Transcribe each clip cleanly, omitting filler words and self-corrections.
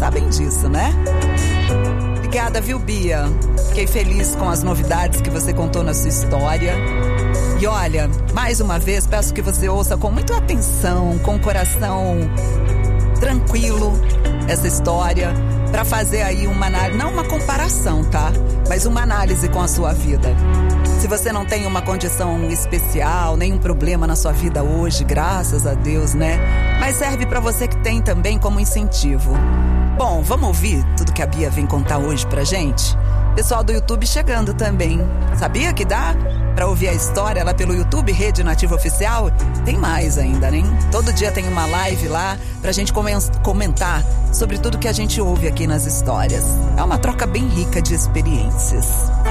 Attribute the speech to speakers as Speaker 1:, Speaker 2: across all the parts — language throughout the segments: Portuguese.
Speaker 1: sabem disso, né? Obrigada, viu, Bia? Fiquei feliz com as novidades que você contou na sua história. E olha, mais uma vez, peço que você ouça com muita atenção, com o coração tranquilo, essa história, para fazer aí uma análise, não uma comparação, tá? Mas uma análise com a sua vida. Se você não tem uma condição especial, nenhum problema na sua vida hoje, graças a Deus, né? Mas serve para você que tem também como incentivo. Bom, vamos ouvir tudo que a Bia vem contar hoje pra gente? Pessoal do YouTube chegando também. Sabia que dá pra ouvir a história lá pelo YouTube, Rede Nativa Oficial? Tem mais ainda, né? Todo dia tem uma live lá pra gente comentar sobre tudo que a gente ouve aqui nas histórias. É uma troca bem rica de experiências.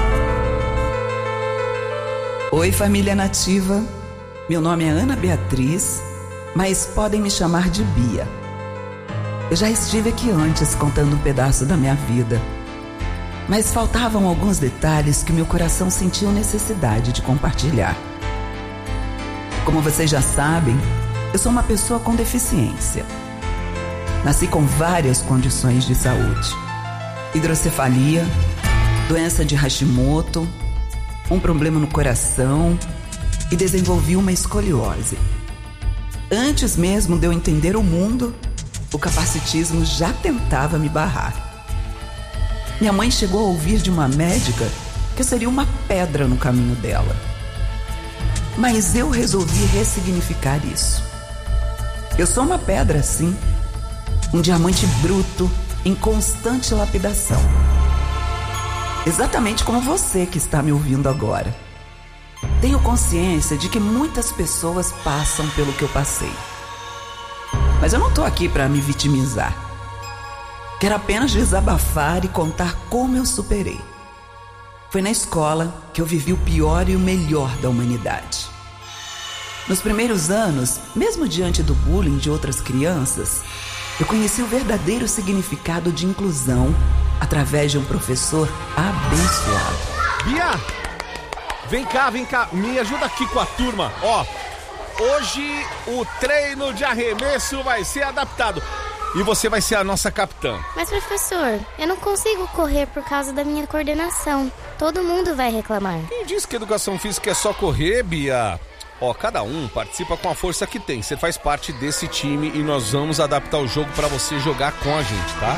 Speaker 1: Oi, família nativa. Meu nome é Ana Beatriz, mas podem me chamar de Bia. Eu já estive aqui antes contando um pedaço da minha vida, mas faltavam alguns detalhes que meu coração sentiu necessidade de compartilhar. Como vocês já sabem, eu sou uma pessoa com deficiência. Nasci com várias condições de saúde: hidrocefalia, doença de Hashimoto, um problema no coração e desenvolvi uma escoliose. Antes mesmo de eu entender o mundo, o capacitismo já tentava me barrar. Minha mãe chegou a ouvir de uma médica que eu seria uma pedra no caminho dela. Mas eu resolvi ressignificar isso. Eu sou uma pedra, sim. Um diamante bruto em constante lapidação. Exatamente como você que está me ouvindo agora. Tenho consciência de que muitas pessoas passam pelo que eu passei. Mas eu não estou aqui para me vitimizar. Quero apenas desabafar e contar como eu superei. Foi na escola que eu vivi o pior e o melhor da humanidade. Nos primeiros anos, mesmo diante do bullying de outras crianças, eu conheci o verdadeiro significado de inclusão através de um professor abençoado.
Speaker 2: Bia, vem cá, me ajuda aqui com a turma. Ó, hoje o treino de arremesso vai ser adaptado e você vai ser a nossa capitã.
Speaker 3: Mas professor, eu não consigo correr por causa da minha coordenação. Todo mundo vai reclamar.
Speaker 2: Quem disse que educação física é só correr, Bia? Ó, cada um participa com a força que tem. Você faz parte desse time e nós vamos adaptar o jogo pra você jogar com a gente, tá?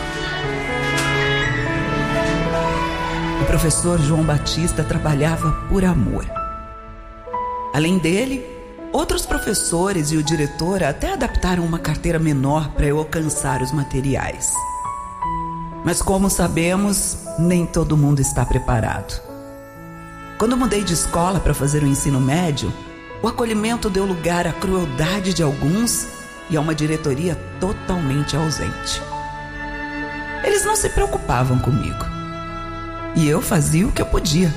Speaker 1: O professor João Batista trabalhava por amor. Além dele, outros professores e o diretor até adaptaram uma carteira menor para eu alcançar os materiais. Mas como sabemos, nem todo mundo está preparado. Quando mudei de escola para fazer o ensino médio, o acolhimento deu lugar à crueldade de alguns e a uma diretoria totalmente ausente. Eles não se preocupavam comigo. E eu fazia o que eu podia.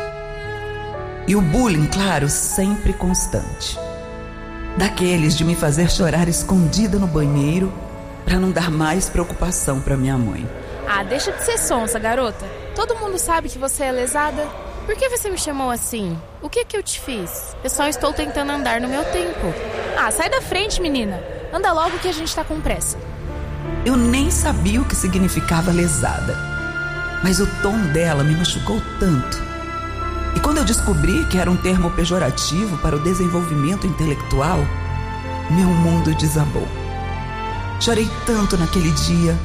Speaker 1: E o bullying, claro, sempre constante. Daqueles de me fazer chorar escondida no banheiro para não dar mais preocupação para minha mãe.
Speaker 4: Ah, deixa de ser sonsa, garota. Todo mundo sabe que você é lesada. Por que você me chamou assim? O que eu te fiz? Eu só estou tentando andar no meu tempo. Ah, sai da frente, menina. Anda logo que a gente tá com pressa.
Speaker 1: Eu nem sabia o que significava lesada, mas o tom dela me machucou tanto. E quando eu descobri que era um termo pejorativo para o desenvolvimento intelectual, meu mundo desabou. Chorei tanto naquele dia.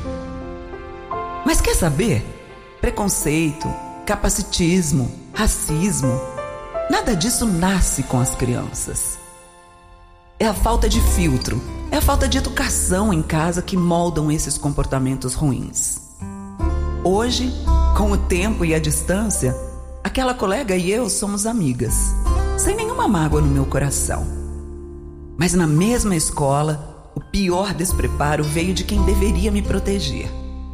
Speaker 1: Mas quer saber? Preconceito, capacitismo, racismo, nada disso nasce com as crianças. É a falta de filtro, é a falta de educação em casa que moldam esses comportamentos ruins. Hoje, com o tempo e a distância, aquela colega e eu somos amigas, sem nenhuma mágoa no meu coração. Mas na mesma escola, o pior despreparo veio de quem deveria me proteger.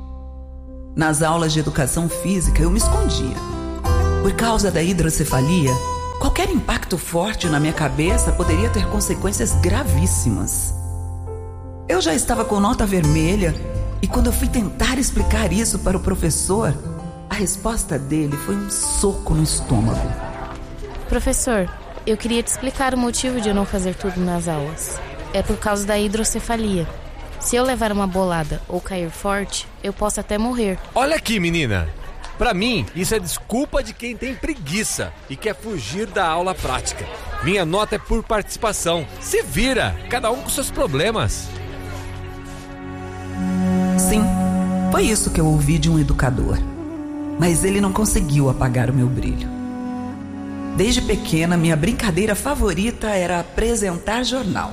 Speaker 1: Nas aulas de educação física, eu me escondia. Por causa da hidrocefalia, qualquer impacto forte na minha cabeça poderia ter consequências gravíssimas. Eu já estava com nota vermelha e quando eu fui tentar explicar isso para o professor, a resposta dele foi um soco no estômago.
Speaker 4: Professor, eu queria te explicar o motivo de eu não fazer tudo nas aulas. É por causa da hidrocefalia. Se eu levar uma bolada ou cair forte, eu posso até morrer.
Speaker 5: Olha aqui, menina. Pra mim, isso é desculpa de quem tem preguiça e quer fugir da aula prática. Minha nota é por participação. Se vira, cada um com seus problemas.
Speaker 1: Sim, foi isso que eu ouvi de um educador. Mas ele não conseguiu apagar o meu brilho. Desde pequena, minha brincadeira favorita era apresentar jornal.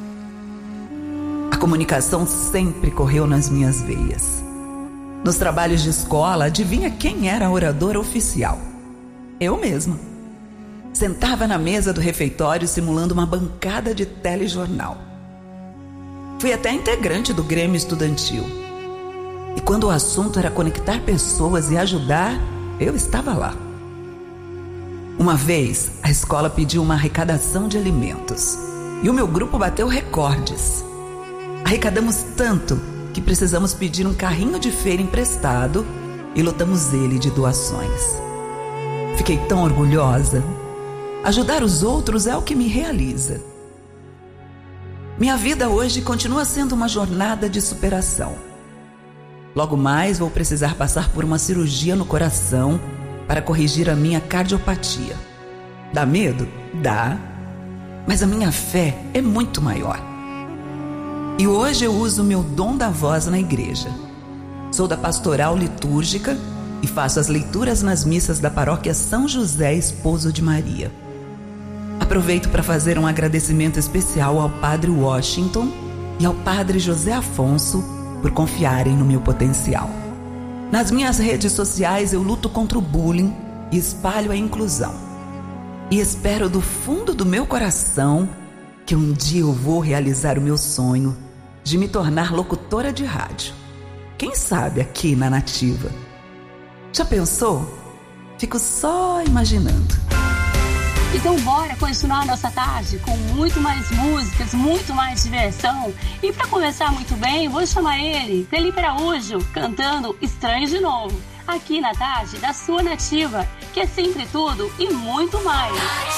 Speaker 1: A comunicação sempre correu nas minhas veias. Nos trabalhos de escola, adivinha quem era a oradora oficial? Eu mesma. Sentava na mesa do refeitório simulando uma bancada de telejornal. Fui até integrante do Grêmio Estudantil. E quando o assunto era conectar pessoas e ajudar, eu estava lá. Uma vez, a escola pediu uma arrecadação de alimentos. E o meu grupo bateu recordes. Arrecadamos tanto que precisamos pedir um carrinho de feira emprestado e lotamos ele de doações. Fiquei tão orgulhosa. Ajudar os outros é o que me realiza. Minha vida hoje continua sendo uma jornada de superação. Logo mais vou precisar passar por uma cirurgia no coração para corrigir a minha cardiopatia. Dá medo? Dá. Mas a minha fé é muito maior. E hoje eu uso o meu dom da voz na igreja. Sou da pastoral litúrgica e faço as leituras nas missas da paróquia São José, Esposo de Maria. Aproveito para fazer um agradecimento especial ao Padre Washington e ao Padre José Afonso por confiarem no meu potencial. Nas minhas redes sociais eu luto contra o bullying e espalho a inclusão. E espero do fundo do meu coração que um dia eu vou realizar o meu sonho de me tornar locutora de rádio. Quem sabe aqui na Nativa. Já pensou? Fico só imaginando.
Speaker 6: Então bora continuar nossa tarde com muito mais músicas, muito mais diversão. E para começar muito bem, vou chamar ele, Felipe Araújo, cantando Estranho de Novo, aqui na tarde da sua Nativa, que é sempre tudo e muito mais.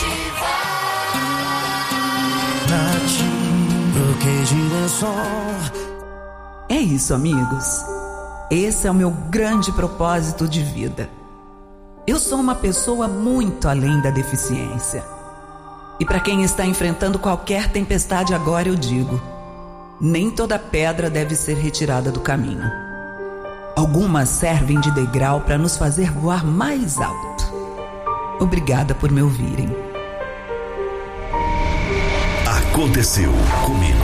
Speaker 1: É isso, amigos. Esse é o meu grande propósito de vida. Eu sou uma pessoa muito além da deficiência. E para quem está enfrentando qualquer tempestade agora, eu digo: nem toda pedra deve ser retirada do caminho. Algumas servem de degrau para nos fazer voar mais alto. Obrigada por me ouvirem.
Speaker 7: Aconteceu comigo.